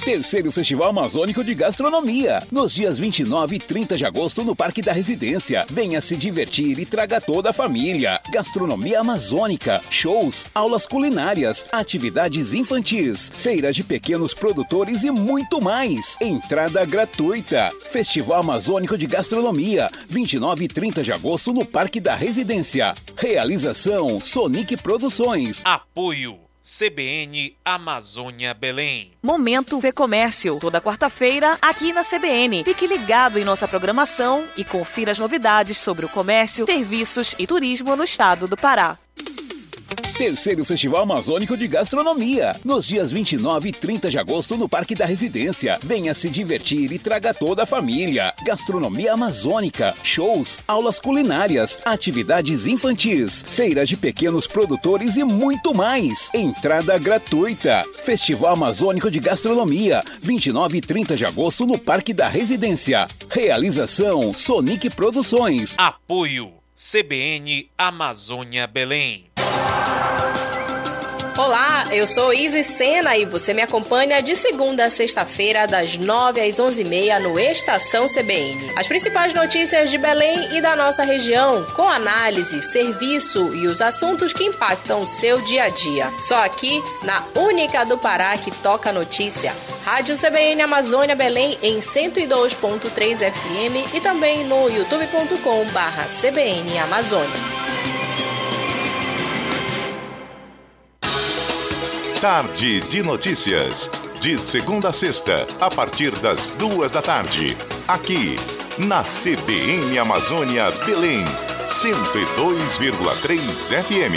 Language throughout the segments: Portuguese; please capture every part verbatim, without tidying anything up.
Terceiro Festival Amazônico de Gastronomia, nos dias vinte e nove e trinta de agosto no Parque da Residência. Venha se divertir e traga toda a família. Gastronomia amazônica, shows, aulas culinárias, atividades infantis, feira de pequenos produtores e muito mais. Entrada gratuita. Festival Amazônico de Gastronomia, vinte e nove e trinta de agosto no Parque da Residência. Realização Sonic Produções. Apoio C B N Amazônia Belém. Momento Vê Comércio, toda quarta-feira aqui na C B N. Fique ligado em nossa programação e confira as novidades sobre o comércio, serviços e turismo no estado do Pará. Terceiro Festival Amazônico de Gastronomia, nos dias vinte e nove e trinta de agosto no Parque da Residência. Venha se divertir e traga toda a família. Gastronomia amazônica, shows, aulas culinárias, atividades infantis, feira de pequenos produtores e muito mais. Entrada gratuita. Festival Amazônico de Gastronomia, vinte e nove e trinta de agosto no Parque da Residência. Realização Sonic Produções. Apoio C B N Amazônia Belém. Olá, eu sou Isis Sena e você me acompanha de segunda a sexta-feira, das nove às onze e meia no Estação C B N. As principais notícias de Belém e da nossa região, com análise, serviço e os assuntos que impactam o seu dia a dia. Só aqui, na única do Pará que toca notícia. Rádio C B N Amazônia Belém em cento e dois ponto três F M e também no youtube ponto com barra C B N Amazônia. Tarde de Notícias, de segunda a sexta, a partir das duas da tarde, aqui na C B N Amazônia Belém, cento e dois vírgula três F M.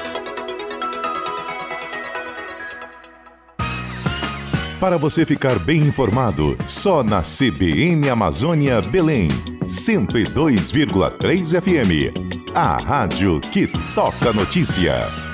Para você ficar bem informado, só na C B N Amazônia Belém, cento e dois vírgula três F M, a rádio que toca notícia.